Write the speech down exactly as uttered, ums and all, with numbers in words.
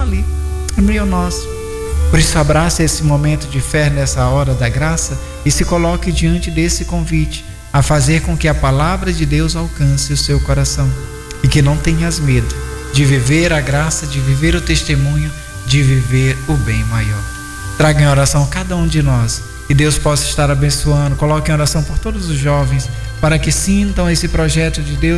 ali, no meio nosso. Por isso, abrace esse momento de fé nessa hora da graça e se coloque diante desse convite a fazer com que a palavra de Deus alcance o seu coração e que não tenhas medo de viver a graça, de viver o testemunho, de viver o bem maior. Traga em oração cada um de nós e Deus possa estar abençoando. Coloque em oração por todos os jovens para que sintam esse projeto de Deus